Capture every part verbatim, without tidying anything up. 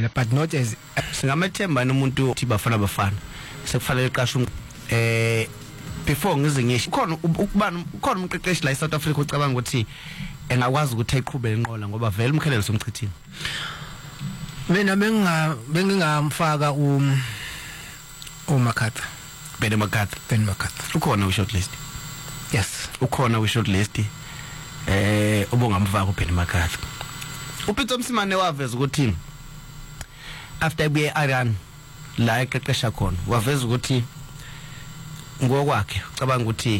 kuphela but not as singamethemba nomuntu uthi Bafana Bafana sekufanele iqashe eh before ngize ngisho khona ukubana khona umqeqeshi la eSouth Africa ucabanga ukuthi engakwazi ukuthi ayiqhubele inqola ngoba vele umkhelelo somchithini. Mina benga bengingamfaka um uMakhatha Benny Makhatha Benny Makhatha ukhona shortlist. Yes ukhona shortlist eh obongamfaka uBenny Makhatha. uPeter Msimane waveza ukuthi after be Iran la eqeqesha khona waveza ukuthi ngokwakhe ucabanga ukuthi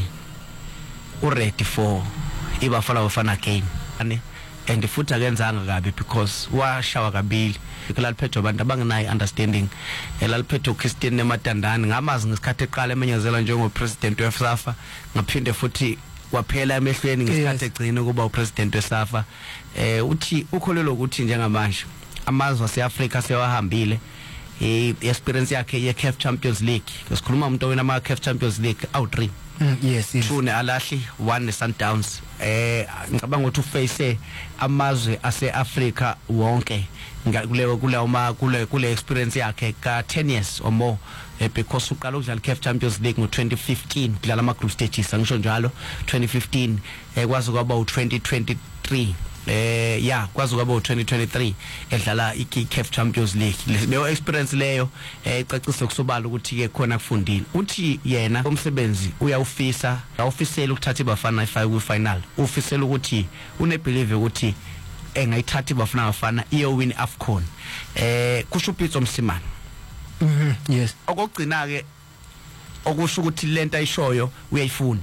u ready for iBafana Bafana again ane and futhi akenzanga kabi because washawa kabili laliphethe abantu abangenayo understanding elaliphethe uChristian Nematandani ngamazi ngesikhathi eqala emenyezela njengo president weSAFA ngaphinde futhi waphela emehlweni ngesikhathi egcina kuba upresident weSAFA eh uthi ukholelo ukuthi njengamanje amazwe aseAfrika sewahambile i-experience yakhe ye-C A F Champions League ngesikhuluma umuntu owena ama-C A F Champions League awu three Mm, yes, yes. Two alahli one Sundowns eh ngicabanga ukuthi uface amazwe ase-Africa wonke kuleyo kuleyo ma kule kule experience yakhe ka ten years or more eh, because uqala ukudlala i-C A F Champions League ngo twenty fifteen kudlala ama group stages angisho njalo twenty fifteen eh kwazi kwaba u twenty twenty-three eh yeah kwazi kwaba u twenty twenty-three edlala i-C A F Champions League leyo experience leyo eh icacise kusobala ukuthi ke khona kufundile uthi yena umsebenzi uyawufisa awufisela ukuthatha iBafana ifike ku final ufisela ukuthi une believe ukuthi engayithatha iBafana Bafana iyo win AFCON eh kusho uPeter Msimane. Mhm yes okugcina ke okusho ukuthi lento ayishoyo uyayifuna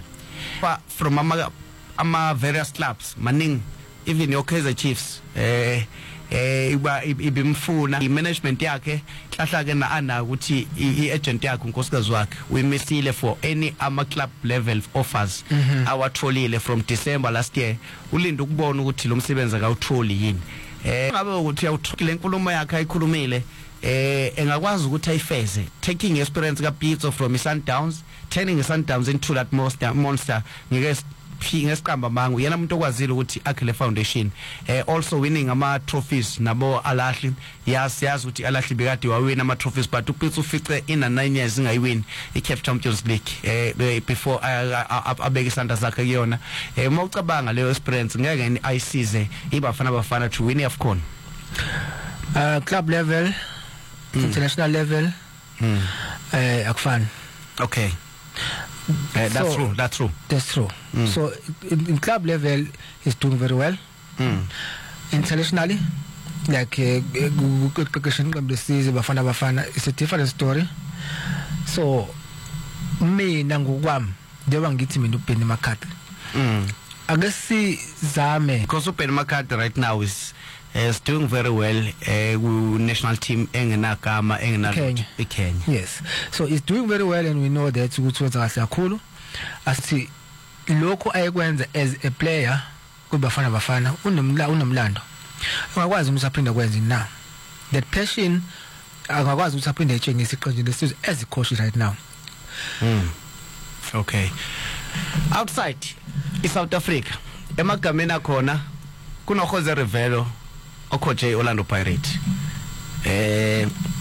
from ama ama various clubs maning even your Kaizer Chiefs eh eh iba ibimfuna imanagement yakhe hlahla ke na ana ukuthi iagent yakhe unkosikazi wakhe uyimisile for any ama club level offers mm -hmm. awatholile from December last year ulinda ukubona ukuthi lo msebenzi akawutholi yini eh ngabe ukuthi uyawuthula inkulumo yakhe ayikhulumile eh engakwazi ukuthi ayifeze taking experience ka Peter from Sundowns turning Sundowns into that monster monster ngeke ngesiqamba mangu yena umuntu okwazile ukuthi akhele foundation eh also winning ama trophies nabo alahli yazi yazi ukuthi alahli bekade wawina ama trophies but uPeter ufice in a nine years ngayiwin i-C A F Champions League eh before abeke isandla zakhe kuyona eh mawucabanga leyo experience ngeke ni ayisize iBafana Bafana to win AFCON uh club level mm. international level mm. eh akufani okay Uh, that's so, true. That's true. That's true. Mm. So in, in club level, he's doing very well. Mm. Internationally, like Bafana Bafana, it's a different story. So me nangukwam, dewa ngiti mi Benny Makhatha. Mm. Agasi zame. Because Benny Makhatha right now is is doing very well. Uh, national team engena kama engena Kenya. Kenya. Yes. So he's doing very well, and we know that ukuthi kakhulu. Asi lokho ayekwenza as a player kuBafana Bafana unomla unomlando. Ungakwazi umsaphinda kwenza na. That passion akakwazi usaphinda etshengisa iqinile lesizwe as a coach right now. Mm. Okay. Outside iSouth Africa emagameni akhona kuno Jose Rivelo ocoach Orlando Pirates eh